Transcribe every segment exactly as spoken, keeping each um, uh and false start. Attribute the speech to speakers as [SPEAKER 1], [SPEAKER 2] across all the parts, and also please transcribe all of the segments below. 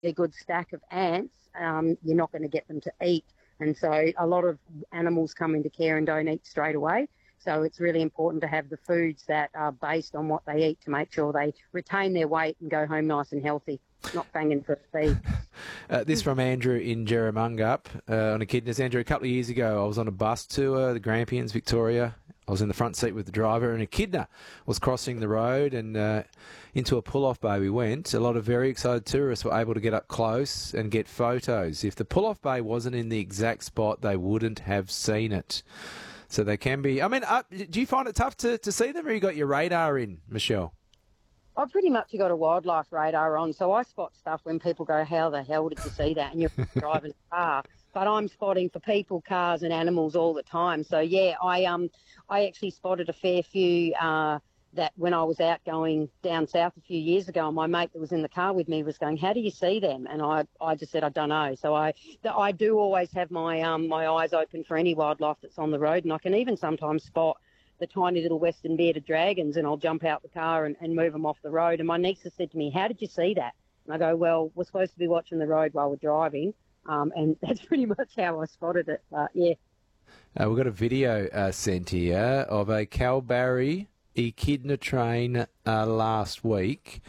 [SPEAKER 1] a good stack of ants, um, you're not going to get them to eat. And so a lot of animals come into care and don't eat straight away. So it's really important to have the foods that are based on what they eat to make sure they retain their weight and go home nice and healthy, not banging for a feed.
[SPEAKER 2] Uh, this from Andrew in Jerramungup uh, on Echidnas. Andrew, a couple of years ago I was on a bus tour, the Grampians, Victoria. I was in the front seat with the driver, and Echidna was crossing the road, and uh, into a pull-off bay we went. A lot of very excited tourists were able to get up close and get photos. If the pull-off bay wasn't in the exact spot, they wouldn't have seen it. So they can be... I mean, uh, do you find it tough to, to see them, or you got your radar in, Michelle?
[SPEAKER 1] I've pretty much got a wildlife radar on, so I spot stuff when people go, how the hell did you see that? And you're driving a car. But I'm spotting for people, cars and animals all the time. So, yeah, I um I actually spotted a fair few uh, that when I was out going down south a few years ago, and my mate that was in the car with me was going, how do you see them? And I, I just said, I don't know. So I I do always have my um my eyes open for any wildlife that's on the road, and I can even sometimes spot the tiny little western bearded dragons, and I'll jump out the car and, and move them off the road. And my niece has said to me, how did you see that? And I go, well, we're supposed to be watching the road while we're driving. Um, and that's pretty much how I spotted it. Uh, yeah.
[SPEAKER 2] Uh, we've got a video uh, sent here of a Kalbarri echidna train uh, last week.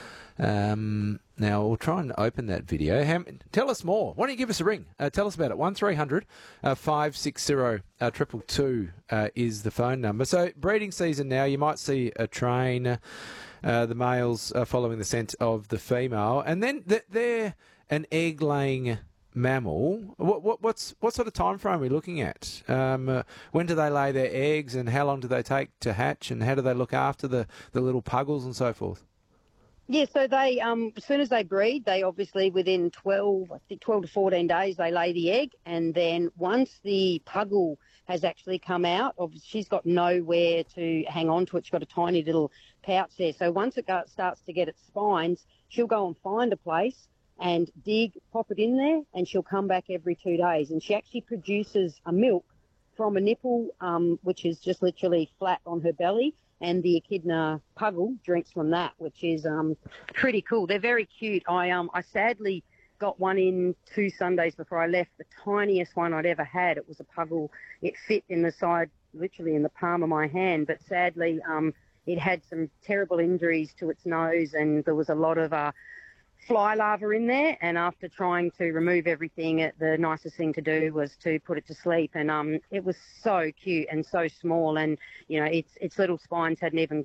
[SPEAKER 2] Um, now, we'll try and open that video. How, tell us more. Why don't you give us a ring? Uh, tell us about it. one three hundred five six zero two two two uh, is the phone number. So, breeding season now, you might see a train, uh, the males uh, following the scent of the female, and then they're an egg-laying mammal. What, what what's what sort of time frame are we looking at? Um, uh, when do they lay their eggs, and how long do they take to hatch, and how do they look after the, the little puggles and so forth?
[SPEAKER 1] Yeah, so they um, as soon as they breed, they obviously within twelve, I think twelve to fourteen days, they lay the egg, and then once the puggle has actually come out, she's got nowhere to hang on to it. She's got a tiny little pouch there. So once it got, starts to get its spines, she'll go and find a place and dig, pop it in there, and she'll come back every two days. And she actually produces a milk from a nipple, um, which is just literally flat on her belly, and the echidna puggle drinks from that, which is um, pretty cool. They're very cute. I um I sadly got one in two Sundays before I left, the tiniest one I'd ever had. It was a puggle. It fit in the side, literally in the palm of my hand, but sadly um it had some terrible injuries to its nose, and there was a lot of... Uh, fly larvae in there, and after trying to remove everything, it, the nicest thing to do was to put it to sleep. And um, it was so cute and so small, and you know, its its little spines hadn't even.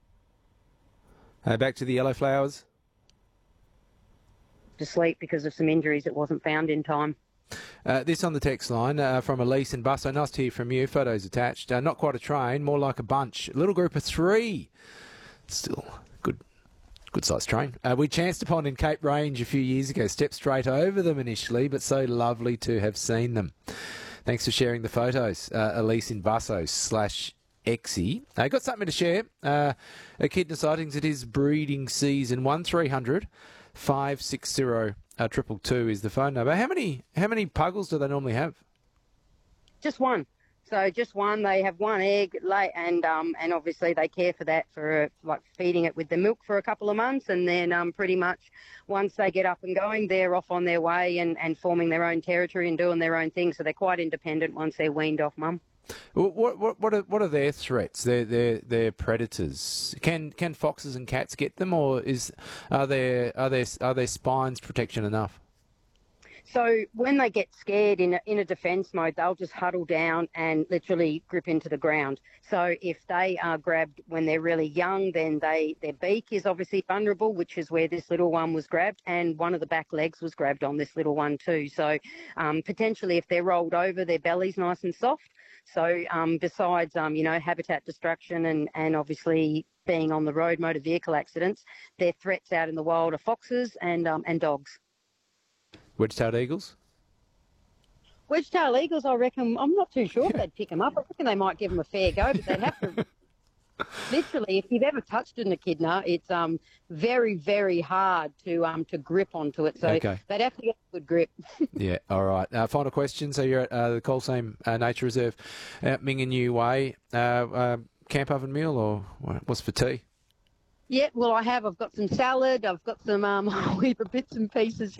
[SPEAKER 2] Uh, back to the yellow flowers.
[SPEAKER 1] To sleep because of some injuries. It wasn't found in time.
[SPEAKER 2] Uh, this on the text line uh, from Elise in Busso. Nice to hear from you. Photos attached. Uh, not quite a train, more like a bunch. A little group of three. Still good. Good sized train. Uh, we chanced upon in Cape Range a few years ago. Stepped straight over them initially, but so lovely to have seen them. Thanks for sharing the photos. Uh, Elise in Busso slash Exy. I uh, got something to share. Uh, Echidna sightings. It is breeding season. one three hundred five six zero two two two is the phone number. How many how many puggles do they normally have?
[SPEAKER 1] Just one. So just one. They have one egg, lay, and um, and obviously they care for that for uh, like feeding it with the milk for a couple of months, and then um, pretty much once they get up and going, they're off on their way and, and forming their own territory and doing their own thing. So they're quite independent once they're weaned off mum.
[SPEAKER 2] What what what are what are their threats? They're they're they're predators. Can can foxes and cats get them, or is are there are there are their spines protection enough?
[SPEAKER 1] So when they get scared in a, in a defence mode, they'll just huddle down and literally grip into the ground. So if they are grabbed when they're really young, then they their beak is obviously vulnerable, which is where this little one was grabbed, and one of the back legs was grabbed on this little one too. So um, potentially if they're rolled over, their belly's nice and soft. So um, besides, um, you know, habitat destruction and, and obviously being on the road, motor vehicle accidents, their threats out in the wild are foxes and um, and dogs.
[SPEAKER 2] Wedge-tailed eagles?
[SPEAKER 1] Wedge-tailed eagles, I reckon, I'm not too sure if they'd pick them up. I reckon they might give them a fair go, but they'd have to... Literally, if you've ever touched an echidna, it's um very, very hard to um to grip onto it. So
[SPEAKER 2] okay.
[SPEAKER 1] They'd have to get a good grip.
[SPEAKER 2] Yeah, all right. Uh, final question. So you're at uh, the Colsame uh, Nature Reserve out Mingineu Way. Uh, uh, camp oven meal or what's for tea?
[SPEAKER 1] Yeah, well, I have. I've got some salad. I've got some um, whole heap of bits and pieces